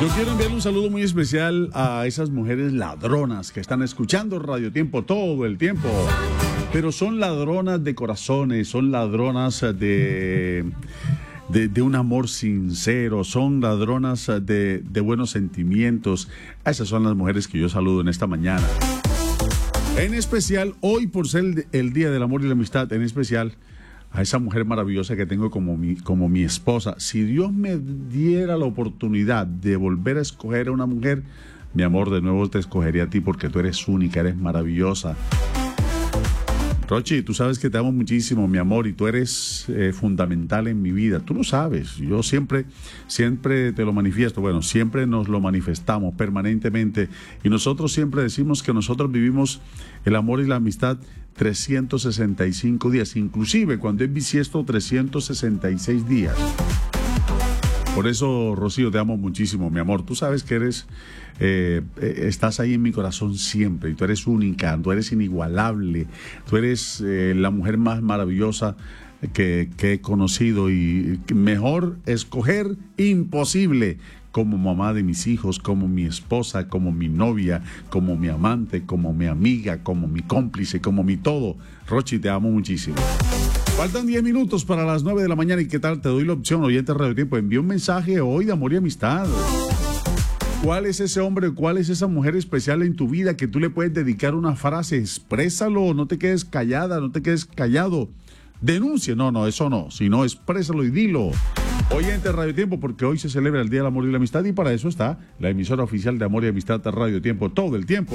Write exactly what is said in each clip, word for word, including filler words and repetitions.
Yo quiero enviarle un saludo muy especial a esas mujeres ladronas que están escuchando Radio Tiempo todo el tiempo. Pero son ladronas de corazones, son ladronas de, de, de un amor sincero, son ladronas de, de buenos sentimientos. Esas son las mujeres que yo saludo en esta mañana. En especial, hoy por ser el, el Día del Amor y la Amistad, en especial a esa mujer maravillosa que tengo como mi, como mi esposa. Si Dios me diera la oportunidad de volver a escoger a una mujer, mi amor, de nuevo te escogería a ti porque tú eres única, eres maravillosa. Rochi, tú sabes que te amo muchísimo, mi amor, y tú eres eh, fundamental en mi vida. Tú lo sabes, yo siempre, siempre te lo manifiesto. Bueno, siempre nos lo manifestamos permanentemente. Y nosotros siempre decimos que nosotros vivimos el amor y la amistad trescientos sesenta y cinco días, inclusive cuando es bisiesto trescientos sesenta y seis días. Por eso, Rocío, te amo muchísimo, mi amor. Tú sabes que eres, eh, estás ahí en mi corazón siempre, y tú eres única, tú eres inigualable, tú eres eh, la mujer más maravillosa que, que he conocido, y mejor escoger imposible, como mamá de mis hijos, como mi esposa, como mi novia, como mi amante, como mi amiga, como mi cómplice, como mi todo. Rochi, te amo muchísimo. Faltan diez minutos para las nueve de la mañana. ¿Y qué tal? Te doy la opción, oyente Radio Tiempo. Envía un mensaje hoy de amor y amistad. ¿Cuál es ese hombre, cuál es esa mujer especial en tu vida que tú le puedes dedicar una frase? Exprésalo, no te quedes callada, no te quedes callado. Denuncia, no, no, eso no, sino exprésalo y dilo. Oyente Radio Tiempo, porque hoy se celebra el Día del Amor y la Amistad, y para eso está la emisora oficial de Amor y Amistad de Radio Tiempo todo el tiempo.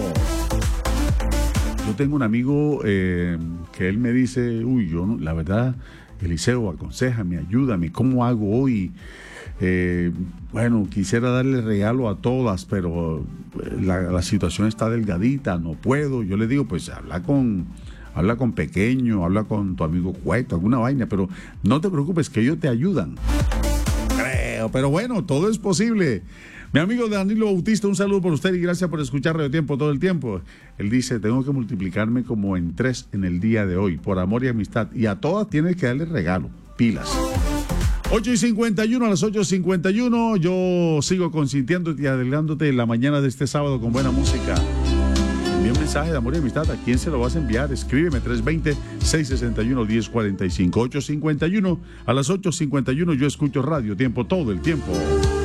Yo tengo un amigo eh, que él me dice, uy, yo no, la verdad, Eliseo, aconséjame, ayúdame, ¿cómo hago hoy? Eh, bueno, quisiera darle regalo a todas, pero la, la situación está delgadita, no puedo. Yo le digo, pues habla con... Habla con Pequeño, habla con tu amigo Cueto, alguna vaina, pero no te preocupes, que ellos te ayudan. Creo, pero bueno, todo es posible. Mi amigo Danilo Bautista, un saludo por usted y gracias por escuchar Radio Tiempo todo el tiempo. Él dice, tengo que multiplicarme como en tres en el día de hoy, por amor y amistad. Y a todas tienes que darle regalo, pilas. ocho y cincuenta y uno, a las ocho y cincuenta y uno, yo sigo consintiéndote y adelgándote en la mañana de este sábado con buena música. Envía un mensaje de amor y amistad. ¿A quién se lo vas a enviar? Escríbeme tres dos cero, seis seis uno, uno cero cuatro cinco. ocho cincuenta y uno, a las ocho cincuenta y uno yo escucho Radio Tiempo todo el tiempo.